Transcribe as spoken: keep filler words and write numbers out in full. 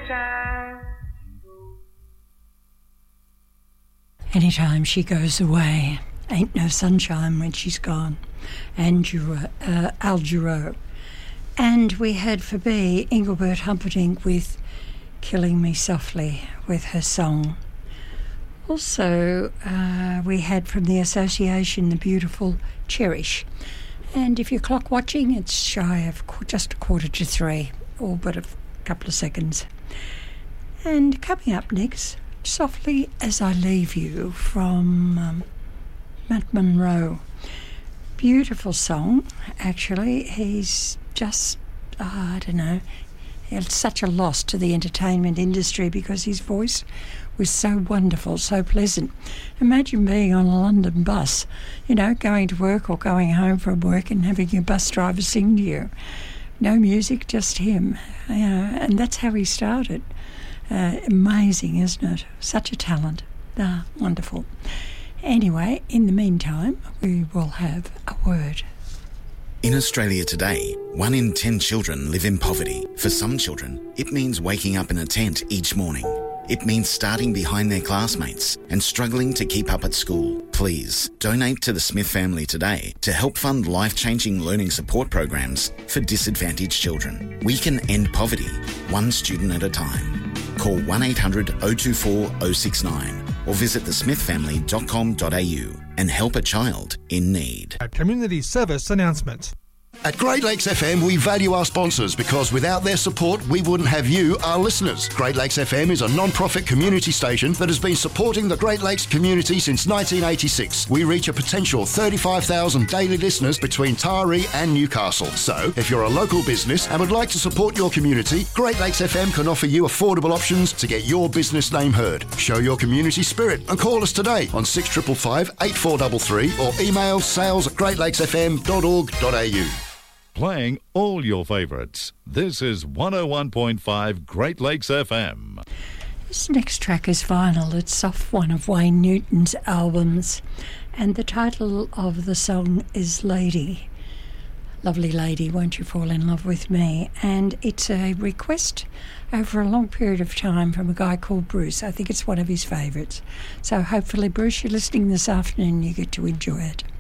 anytime. Anytime she goes away, ain't no sunshine when she's gone. Andrew, uh, Al Jarreau. And we heard for B, Engelbert Humperdinck with Killing Me Softly with her song. Also, uh, we had from the association the beautiful Cherish. And if you're clock watching, it's shy of qu- just a quarter to three, all but a f- couple of seconds. And coming up next, Softly As I Leave You from um, Matt Monro. Beautiful song, actually. He's just, oh, I don't know, it's such a loss to the entertainment industry because his voice was so wonderful, so pleasant. Imagine being on a London bus, you know, going to work or going home from work and having your bus driver sing to you. No music, just him. You know, and that's how he started. Uh, amazing, isn't it? Such a talent. Ah, wonderful. Anyway, in the meantime, we will have a word. In Australia today, one in ten children live in poverty. For some children, it means waking up in a tent each morning. It means starting behind their classmates and struggling to keep up at school. Please donate to the Smith family today to help fund life-changing learning support programs for disadvantaged children. We can end poverty, one student at a time. Call one eight hundred oh two four oh six nine or visit the smith family dot com dot a u and help a child in need. A community service announcement. At Great Lakes F M, we value our sponsors because without their support, we wouldn't have you, our listeners. Great Lakes F M is a non-profit community station that has been supporting the Great Lakes community since nineteen eighty-six. We reach a potential thirty-five thousand daily listeners between Taree and Newcastle. So, if you're a local business and would like to support your community, Great Lakes F M can offer you affordable options to get your business name heard. Show your community spirit and call us today on six five five, eight four three three or email sales at great lakes f m dot org dot a u. Playing all your favourites. This is one oh one point five Great Lakes F M. This next track is vinyl. It's off one of Wayne Newton's albums. And the title of the song is Lady. Lovely lady, won't you fall in love with me? And it's a request over a long period of time from a guy called Bruce. I think it's one of his favourites. So hopefully, Bruce, you're listening this afternoon and you get to enjoy it.